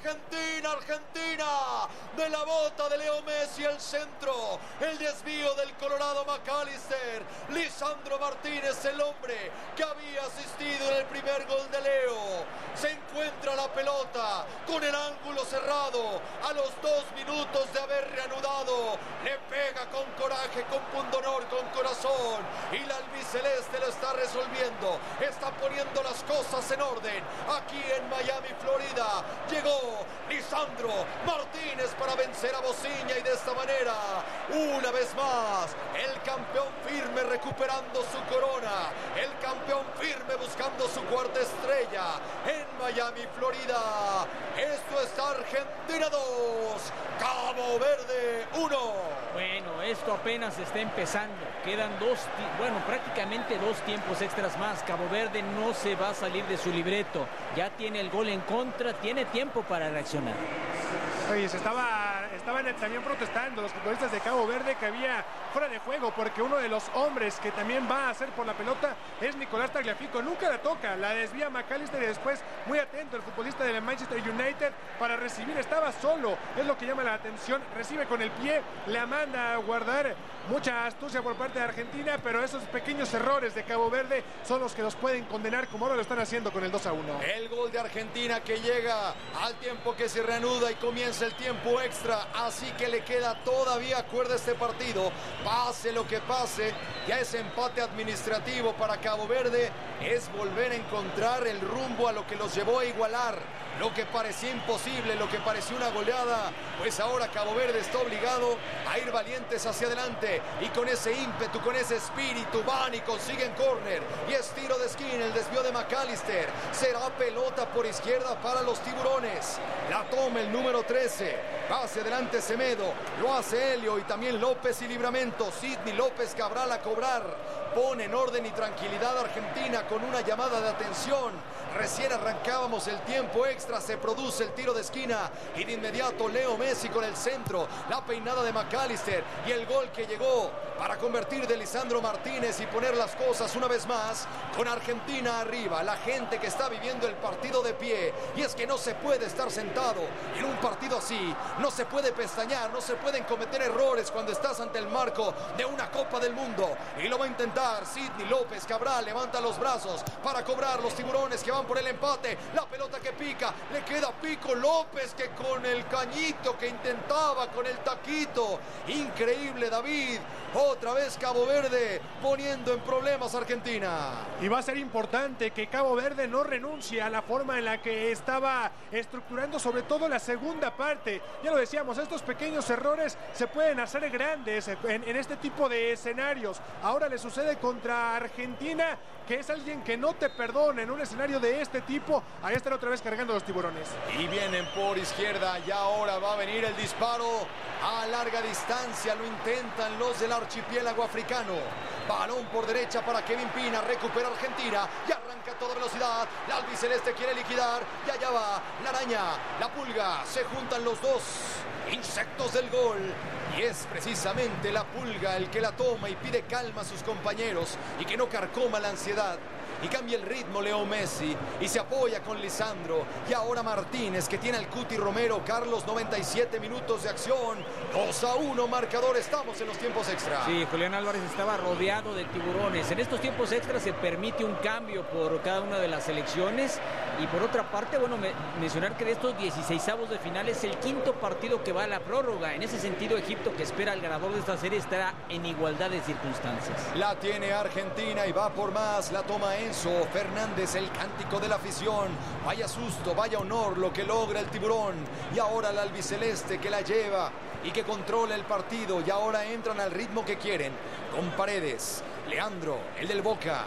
Argentina, Argentina, de la bota de Leo Messi, el centro, el desvío del Colorado McAllister, Lisandro Martínez, el hombre que había asistido en el primer gol de Leo, se encuentra la pelota con el ángulo cerrado, a los 2 minutos de haber reanudado, le pega con coraje, con pundonor, con corazón, y la albiceleste lo está resolviendo, está poniendo las cosas en orden, aquí en Miami, Florida, llegó Lisandro Martínez para vencer a Bociña y de esta manera, una vez más, el campeón firme recuperando su corona, el campeón firme buscando su cuarta estrella en Miami, Florida. Esto está Argentina 2, Cabo Verde 1. Bueno, esto apenas está empezando, quedan prácticamente 2 tiempos extras más. Cabo Verde no se va a salir de su libreto, ya tiene el gol en contra, tiene tiempo para reaccionar. Oye, estaban también protestando los futbolistas de Cabo Verde que había fuera de juego, porque uno de los hombres que también va a hacer por la pelota es Nicolás Tagliafico. Nunca la toca, la desvía McAllister y después, muy atento el futbolista del Manchester United para recibir, estaba solo, es lo que llama la atención, recibe con el pie, la manda a guardar. Mucha astucia por parte de Argentina, pero esos pequeños errores de Cabo Verde son los que los pueden condenar, como ahora lo están haciendo con el 2-1. El gol de Argentina que llega al tiempo que se reanuda y comienza el tiempo extra, así que le queda todavía cuerda este partido, pase lo que pase, ya ese empate administrativo para Cabo Verde es volver a encontrar el rumbo a lo que los llevó a igualar, lo que parecía imposible, lo que parecía una goleada, pues ahora Cabo Verde está obligado a ir valientes hacia adelante y con ese ímpetu, con ese espíritu van y consiguen córner y es tiro de esquina, el desvío de McAllister, será pelota por izquierda para los tiburones, la toma el número 13, va hacia adelante Semedo, lo hace Helio y también López y Livramento, Sidney López Cabral a cobrar, pone en orden y tranquilidad a Argentina con una llamada de atención. Recién arrancábamos el tiempo extra, se produce el tiro de esquina y de inmediato Leo Messi con el centro, la peinada de McAllister y el gol que llegó para convertir de Lisandro Martínez y poner las cosas una vez más con Argentina arriba, la gente que está viviendo el partido de pie, y es que no se puede estar sentado en un partido así, no se puede pestañear, no se pueden cometer errores cuando estás ante el marco de una Copa del Mundo, y lo va a intentar Sidney López Cabral, levanta los brazos para cobrar los tiburones que van por el empate, la pelota que pica, le queda Pico López que con el cañito que intentaba, con el taquito, increíble David, otra vez Cabo Verde poniendo en problemas a Argentina. Y va a ser importante que Cabo Verde no renuncie a la forma en la que estaba estructurando sobre todo la segunda parte, ya lo decíamos, estos pequeños errores se pueden hacer grandes en este tipo de escenarios, ahora le sucede contra Argentina, que es alguien que no te perdona en un escenario de este tipo. Ahí están otra vez cargando los tiburones. Y vienen por izquierda y ahora va a venir el disparo a larga distancia. Lo intentan los del archipiélago africano. Balón por derecha para Kevin Pina. Recupera Argentina y arranca a toda velocidad. La albiceleste quiere liquidar y allá va la araña, la pulga. Se juntan los dos insectos del gol. Y es precisamente la pulga el que la toma y pide calma a sus compañeros y que no carcoma la ansiedad. Y cambia el ritmo Leo Messi y se apoya con Lisandro. Y ahora Martínez que tiene al Cuti Romero. Carlos, 97 minutos de acción. 2-1 marcador, estamos en los tiempos extra. Sí, Julián Álvarez estaba rodeado de tiburones. En estos tiempos extra se permite un cambio por cada una de las selecciones. Y por otra parte, bueno, mencionar que de estos 16avos de final es el 5º partido que va a la prórroga. En ese sentido, Egipto, que espera al ganador de esta serie, estará en igualdad de circunstancias. La tiene Argentina y va por más. La toma Enzo Fernández, el cántico de la afición. Vaya susto, vaya honor lo que logra el tiburón. Y ahora la albiceleste que la lleva y que controla el partido. Y ahora entran al ritmo que quieren. Con Paredes, Leandro, el del Boca.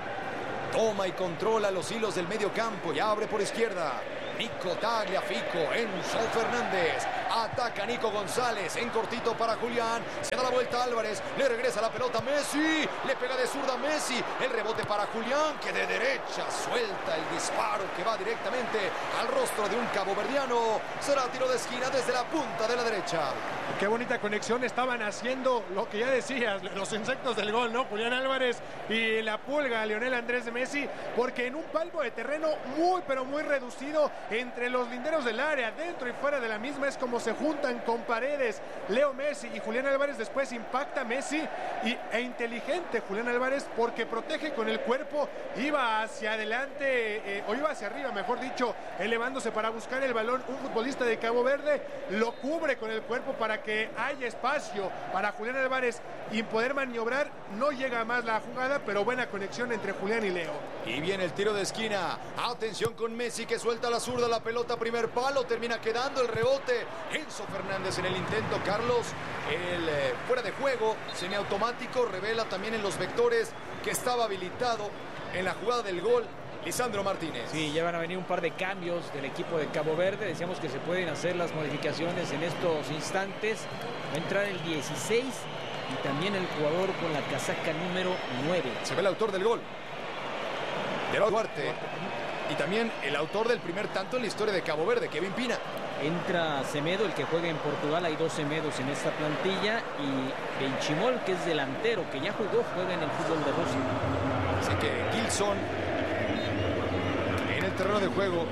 Toma y controla los hilos del medio campo y abre por izquierda. Nico Tagliafico, Enzo Fernández. Ataca Nico González en cortito para Julián. Se da la vuelta a Álvarez. Le regresa la pelota a Messi. Le pega de zurda a Messi. El rebote para Julián, que de derecha suelta el disparo que va directamente al rostro de un caboverdiano. Será tiro de esquina desde la punta de la derecha. Qué bonita conexión estaban haciendo, lo que ya decías, los insectos del gol, ¿no? Julián Álvarez y la pulga, Lionel Andrés de Messi, porque en un palmo de terreno muy, pero muy reducido entre los linderos del área, dentro y fuera de la misma, es como se juntan con paredes Leo Messi y Julián Álvarez. Después impacta Messi e inteligente Julián Álvarez, porque protege con el cuerpo, iba hacia adelante, o iba hacia arriba, mejor dicho, elevándose para buscar el balón. Un futbolista de Cabo Verde lo cubre con el cuerpo para que haya espacio para Julián Álvarez y poder maniobrar. No llega más la jugada, pero buena conexión entre Julián y Leo. Y viene el tiro de esquina. Atención con Messi, que suelta la zurda, la pelota primer palo, termina quedando el rebote. Enzo Fernández en el intento. Carlos, el fuera de juego semiautomático, revela también en los vectores que estaba habilitado en la jugada del gol Lisandro Martínez. Sí, ya van a venir un par de cambios del equipo de Cabo Verde. Decíamos que se pueden hacer las modificaciones en estos instantes. Va a entrar el 16 y también el jugador con la casaca número 9. Se ve el autor del gol, Duarte. Y también el autor del primer tanto en la historia de Cabo Verde, Kevin Pina. Entra Semedo, el que juega en Portugal. Hay 2 Semedos en esta plantilla. Y Benchimol, que es delantero, que ya juega en el fútbol de Rusia. Así que Gilson en el terreno de juego.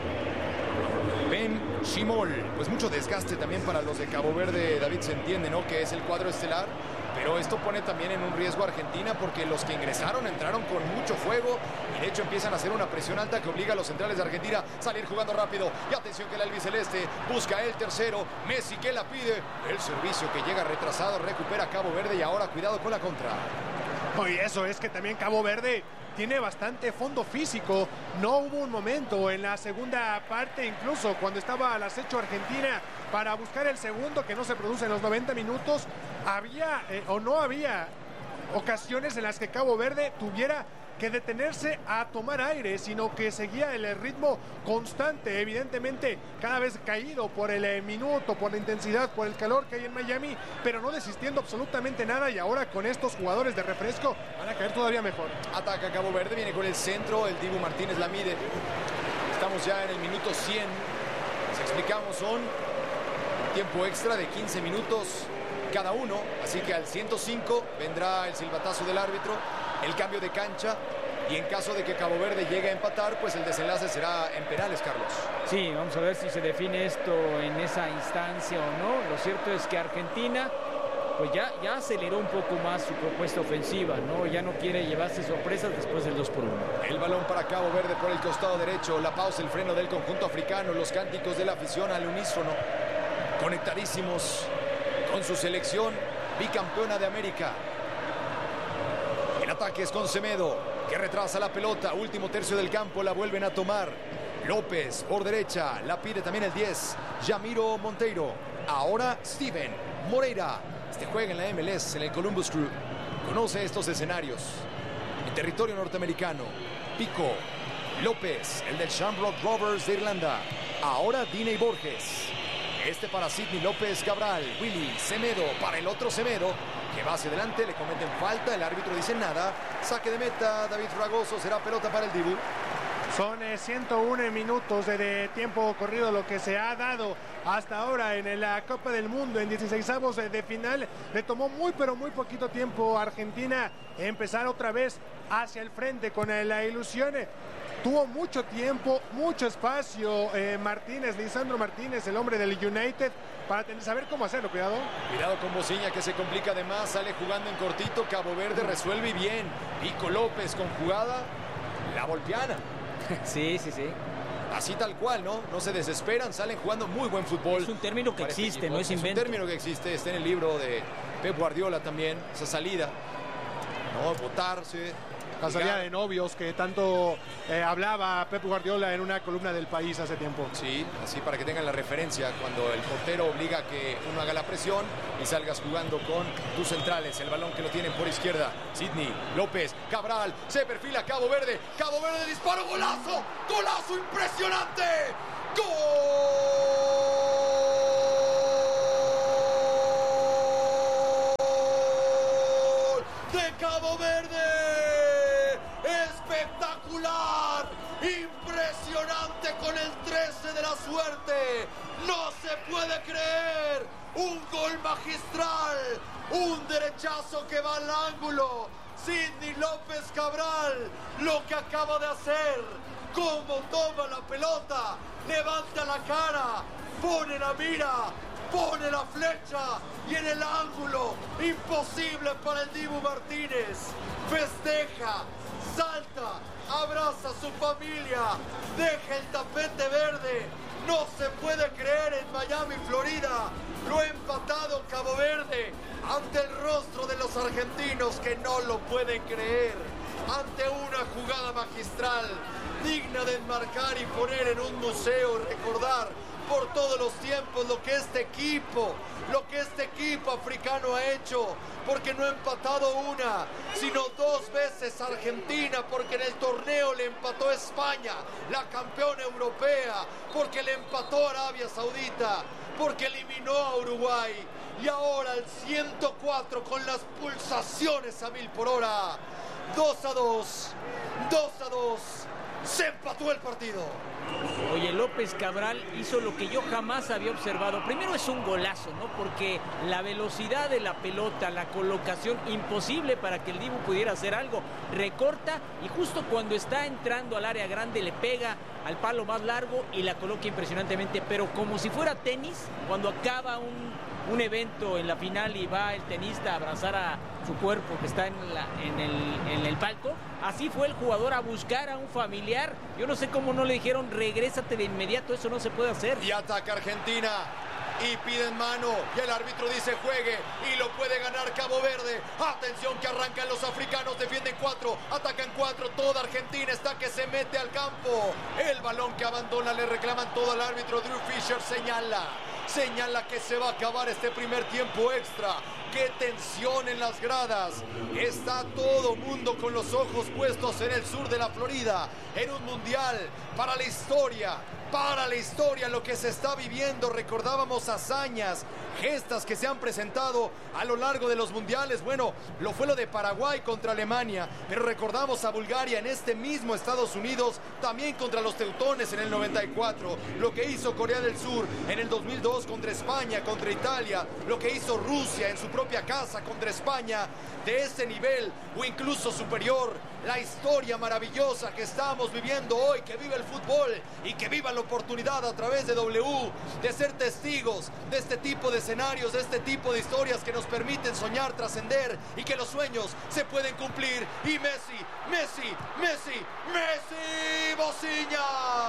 Benchimol, pues mucho desgaste también para los de Cabo Verde. David, se entiende, ¿no?, que es el cuadro estelar, pero esto pone también en un riesgo a Argentina, porque los que ingresaron entraron con mucho fuego y de hecho empiezan a hacer una presión alta que obliga a los centrales de Argentina a salir jugando rápido. Y atención que el albiceleste busca el tercero. Messi, que la pide, el servicio que llega retrasado, recupera Cabo Verde y ahora cuidado con la contra. Y eso es que también Cabo Verde tiene bastante fondo físico. No hubo un momento en la segunda parte, incluso cuando estaba al acecho Argentina para buscar el segundo, que no se produce en los 90 minutos, había o no había ocasiones en las que Cabo Verde tuviera que detenerse a tomar aire, sino que seguía el ritmo constante, evidentemente cada vez caído por el minuto, por la intensidad, por el calor que hay en Miami, pero no desistiendo absolutamente nada. Y ahora con estos jugadores de refresco van a caer todavía mejor. Ataca Cabo Verde, viene con el centro, el Dibu Martínez la mide. Estamos ya en el minuto 100. Les explicamos, son tiempo extra de 15 minutos cada uno, así que al 105 vendrá el silbatazo del árbitro, el cambio de cancha, y en caso de que Cabo Verde llegue a empatar, pues el desenlace será en penales, Carlos. Sí, vamos a ver si se define esto en esa instancia o no. Lo cierto es que Argentina pues ya aceleró un poco más su propuesta ofensiva, ¿no? Ya no quiere llevarse sorpresas después del 2-1. El balón para Cabo Verde por el costado derecho, la pausa, el freno del conjunto africano, los cánticos de la afición al unísono, conectadísimos con su selección bicampeona de América. El ataque es con Semedo, que retrasa la pelota, último tercio del campo, la vuelven a tomar. López por derecha, la pide también el 10, Yamiro Monteiro. Ahora Steven Moreira. Este juega en la MLS, en el Columbus Crew. Conoce estos escenarios. En territorio norteamericano, Pico, López, el del Shamrock Rovers de Irlanda. Ahora Diney Borges. Este para Sidney López Cabral. Willy Semedo para el otro Semedo, que va hacia adelante, le cometen falta, el árbitro dice nada. Saque de meta, David Fragoso, será pelota para el Dibu. Son 101 minutos de tiempo corrido lo que se ha dado hasta ahora en la Copa del Mundo, en 16avos de final. Le tomó muy pero muy poquito tiempo a Argentina empezar otra vez hacia el frente con la ilusión. Tuvo mucho tiempo, mucho espacio Lisandro Martínez, el hombre del United, para saber cómo hacerlo. Cuidado con Bociña, que se complica de más, sale jugando en cortito. Cabo Verde resuelve bien. Pico López con jugada, la volpiana. Sí. Así tal cual, ¿no? No se desesperan, salen jugando muy buen fútbol. Es un término que existe, no es invento. Es un término que existe, está en el libro de Pep Guardiola también, esa salida. No, botarse. La salida de novios que tanto hablaba Pep Guardiola en una columna del País hace tiempo. Sí, así para que tengan la referencia, cuando el portero obliga a que uno haga la presión y salgas jugando con tus centrales. El balón que lo tienen por izquierda, Sidney López Cabral, se perfila Cabo Verde, disparo, golazo, golazo impresionante, gol de Cabo Verde. Espectacular, impresionante, con el 13 de la suerte, no se puede creer, un gol magistral, un derechazo que va al ángulo. Sidney López Cabral, lo que acaba de hacer, cómo toma la pelota, levanta la cara, pone la mira, pone la flecha y en el ángulo, imposible para el Dibu Martínez, festeja, salta, abraza a su familia, deja el tapete verde. No se puede creer en Miami, Florida, lo ha empatado Cabo Verde ante el rostro de los argentinos que no lo pueden creer, ante una jugada magistral digna de enmarcar y poner en un museo y recordar por todos los tiempos lo que este equipo africano ha hecho, porque no ha empatado una, sino 2 veces Argentina, porque en el torneo le empató a España, la campeona europea, porque le empató a Arabia Saudita, porque eliminó a Uruguay, y ahora el 104 con las pulsaciones a 1000 por hora, 2-2, se empató el partido. Oye, López Cabral hizo lo que yo jamás había observado. Primero es un golazo, ¿no? Porque la velocidad de la pelota, la colocación, imposible para que el Dibu pudiera hacer algo. Recorta y justo cuando está entrando al área grande le pega al palo más largo y la coloca impresionantemente. Pero como si fuera tenis, cuando acaba un evento en la final y va el tenista a abrazar a su cuerpo que está en el palco, así fue el jugador a buscar a un familiar. Yo no sé cómo no le dijeron regrésate de inmediato, eso no se puede hacer. Y ataca Argentina y piden mano y el árbitro dice juegue y lo puede ganar Cabo Verde. Atención que arrancan los africanos, defienden 4, atacan 4, toda Argentina está que se mete al campo. El balón que abandona le reclaman todo al árbitro. Drew Fisher señala que se va a acabar este primer tiempo extra. ¡Qué tensión en las gradas! Está todo mundo con los ojos puestos en el sur de la Florida, en un mundial para la historia lo que se está viviendo. Recordábamos hazañas, gestas que se han presentado a lo largo de los mundiales. Bueno, fue lo de Paraguay contra Alemania, pero recordamos a Bulgaria en este mismo Estados Unidos, también contra los teutones en el 94, lo que hizo Corea del Sur en el 2002 contra España, contra Italia, lo que hizo Rusia en su propia casa contra España. De ese nivel o incluso superior, la historia maravillosa que estamos viviendo hoy, que vive el fútbol y que viva la oportunidad a través de W de ser testigos de este tipo de escenarios, de este tipo de historias que nos permiten soñar, trascender y que los sueños se pueden cumplir. Y Messi, Bociña,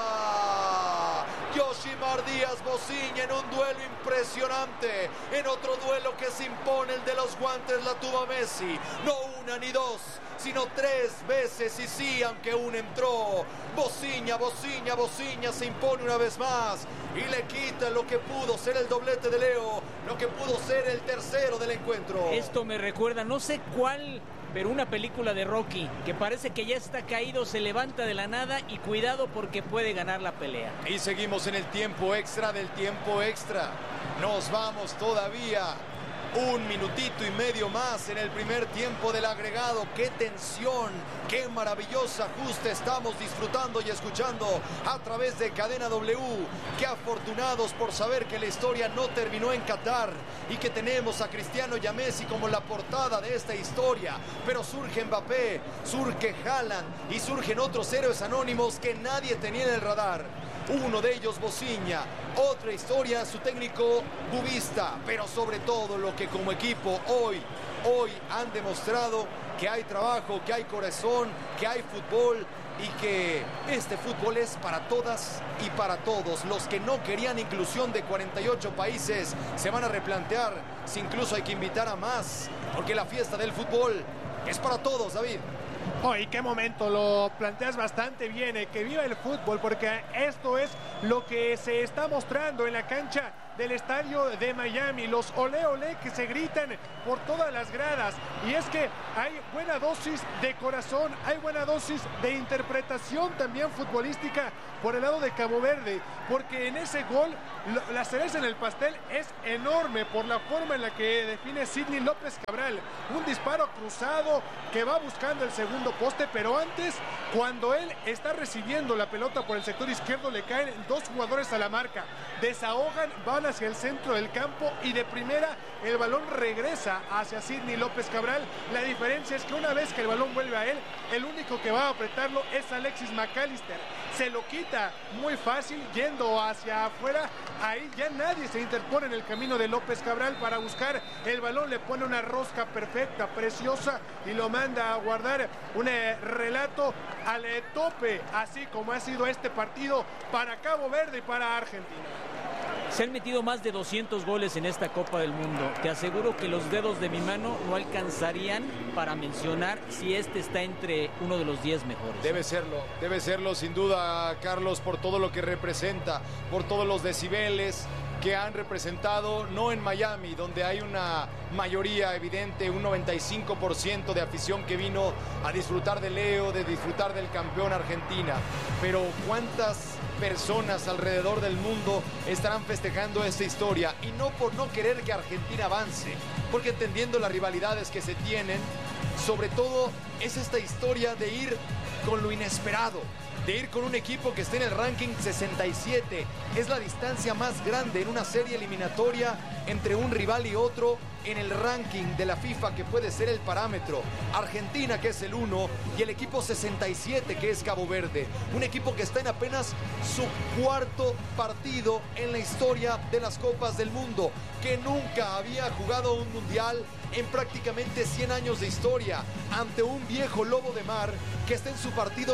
Yoshimar Díaz Bociña en un duelo impresionante, en otro duelo que se impone, el de los guantes, la tuvo Messi, no una ni dos, sino 3 veces, y sí, aunque una entró. Bociña se impone una vez más y le quita lo que pudo ser el doblete de Leo, lo que pudo ser el tercero del encuentro. Esto me recuerda, no sé cuál, pero una película de Rocky, que parece que ya está caído, se levanta de la nada y cuidado porque puede ganar la pelea. Y seguimos en el tiempo extra del tiempo extra. Nos vamos todavía 1 minutito y medio más en el primer tiempo del agregado. ¡Qué tensión! ¡Qué maravilloso ajuste estamos disfrutando y escuchando a través de Cadena W! ¡Qué afortunados por saber que la historia no terminó en Qatar y que tenemos a Cristiano y a Messi como la portada de esta historia! Pero surge Mbappé, surge Haaland y surgen otros héroes anónimos que nadie tenía en el radar. Uno de ellos Bociña, otra historia su técnico Bubista, pero sobre todo lo que como equipo hoy han demostrado que hay trabajo, que hay corazón, que hay fútbol y que este fútbol es para todas y para todos. Los que no querían inclusión de 48 países se van a replantear si incluso hay que invitar a más, porque la fiesta del fútbol es para todos, David. Oh, y qué momento, lo planteas bastante bien, que viva el fútbol, porque esto es lo que se está mostrando en la cancha del estadio de Miami, los olé olé que se gritan por todas las gradas, y es que hay buena dosis de corazón, hay buena dosis de interpretación también futbolística por el lado de Cabo Verde, porque en ese gol la cereza en el pastel es enorme por la forma en la que define Sidney López Cabral, un disparo cruzado que va buscando el segundo segundo poste, pero antes, cuando él está recibiendo la pelota por el sector izquierdo, le caen dos jugadores a la marca, desahogan, van hacia el centro del campo y de primera el balón regresa hacia Sidney López Cabral. La diferencia es que una vez que el balón vuelve a él, el único que va a apretarlo es Alexis McAllister. Se lo quita muy fácil yendo hacia afuera. Ahí ya nadie se interpone en el camino de López Cabral para buscar el balón. Le pone una rosca perfecta, preciosa, y lo manda a guardar. Un relato al tope, así como ha sido este partido para Cabo Verde y para Argentina. Se han metido más de 200 goles en esta Copa del Mundo. Te aseguro que los dedos de mi mano no alcanzarían para mencionar si este está entre uno de los 10 mejores. Debe serlo sin duda, Carlos, por todo lo que representa, por todos los decibeles que han representado, no en Miami, donde hay una mayoría evidente, un 95% de afición que vino a disfrutar de Leo, de disfrutar del campeón Argentina, pero cuántas personas alrededor del mundo estarán festejando esta historia, y no por no querer que Argentina avance, porque entendiendo las rivalidades que se tienen, sobre todo es esta historia de ir con lo inesperado, de ir con un equipo que esté en el ranking 67. Es la distancia más grande en una serie eliminatoria entre un rival y otro en el ranking de la FIFA, que puede ser el parámetro. Argentina, que es el 1, y el equipo 67, que es Cabo Verde. Un equipo que está en apenas su cuarto partido en la historia de las Copas del Mundo, que nunca había jugado un mundial en prácticamente 100 años de historia, ante un viejo lobo de mar que está en su partido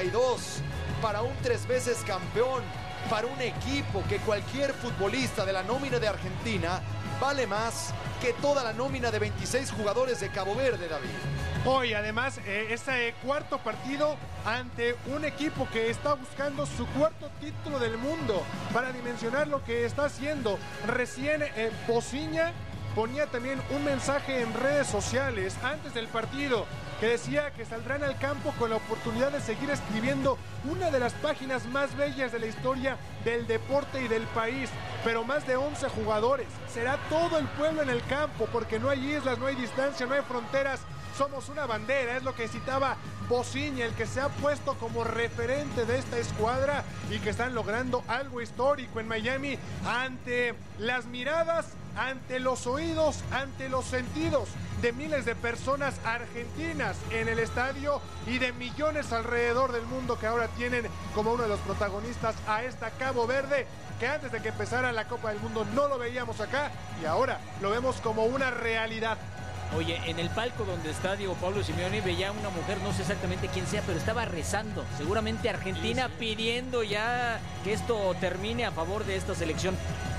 92, para un 3 veces campeón, para un equipo que cualquier futbolista de la nómina de Argentina vale más que toda la nómina de 26 jugadores de Cabo Verde, David. Hoy además este cuarto partido ante un equipo que está buscando su cuarto título del mundo, para dimensionar lo que está haciendo. Recién Bociña ponía también un mensaje en redes sociales antes del partido que decía que saldrán al campo con la oportunidad de seguir escribiendo una de las páginas más bellas de la historia del deporte y del país, pero más de 11 jugadores. Será todo el pueblo en el campo, porque no hay islas, no hay distancia, no hay fronteras. Somos una bandera, es lo que citaba Bociña, el que se ha puesto como referente de esta escuadra y que están logrando algo histórico en Miami, ante las miradas, ante los oídos, ante los sentidos de miles de personas argentinas en el estadio y de millones alrededor del mundo que ahora tienen como uno de los protagonistas a esta Cabo Verde, que antes de que empezara la Copa del Mundo no lo veíamos acá y ahora lo vemos como una realidad. Oye, en el palco donde está Diego Pablo Simeone veía a una mujer, no sé exactamente quién sea, pero estaba rezando, seguramente Argentina, sí, pidiendo ya que esto termine a favor de esta selección.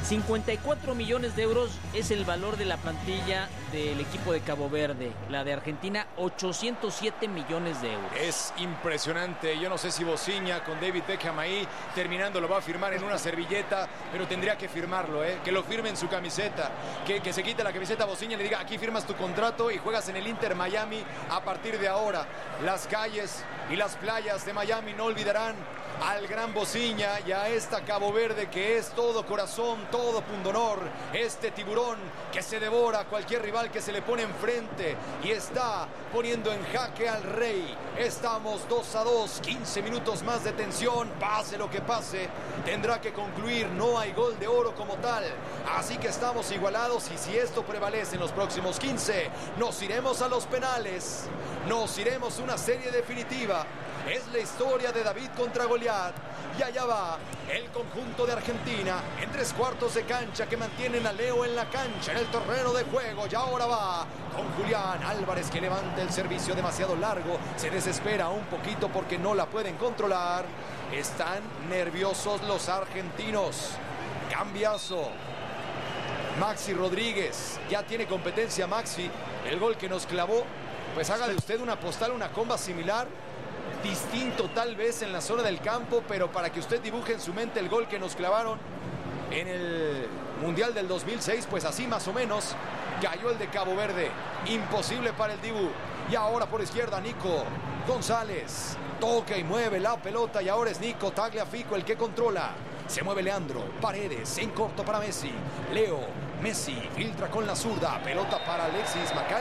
54 millones de euros es el valor de la plantilla del equipo de Cabo Verde. La de Argentina, 807 millones de euros. Es impresionante. Yo no sé si Bociña con David Beckham ahí terminando lo va a firmar en una servilleta, pero tendría que firmarlo, que lo firme en su camiseta, que se quite la camiseta a Bociña y le diga: aquí firmas tu contrato y juegas en el Inter Miami a partir de ahora. Las calles y las playas de Miami no olvidarán al gran Bociña y a esta Cabo Verde, que es todo corazón, todo pundonor, este tiburón que se devora a cualquier rival que se le pone enfrente y está poniendo en jaque al rey. Estamos 2-2, 15 minutos más de tensión, pase lo que pase, tendrá que concluir, no hay gol de oro como tal, así que estamos igualados, y si esto prevalece en los próximos 15, nos iremos a los penales, nos iremos a una serie definitiva. Es la historia de David contra Goliat, y allá va el conjunto de Argentina en 3/4 de cancha, que mantienen a Leo en la cancha, en el terreno de juego, y ahora va con Julián Álvarez, que levanta el servicio demasiado largo, se desespera un poquito porque no la pueden controlar. Están nerviosos los argentinos. Cambiazo. Maxi Rodríguez, ya tiene competencia Maxi, el gol que nos clavó, pues haga de usted una postal, una comba similar, distinto tal vez en la zona del campo, pero para que usted dibuje en su mente el gol que nos clavaron en el Mundial del 2006, pues así más o menos cayó el de Cabo Verde. Imposible para el Dibu. Y ahora por izquierda Nico González toca y mueve la pelota, y ahora es Nico Tagliafico el que controla. Se mueve Leandro Paredes en corto para Messi. Leo Messi filtra con la zurda, pelota para Alexis McAllister.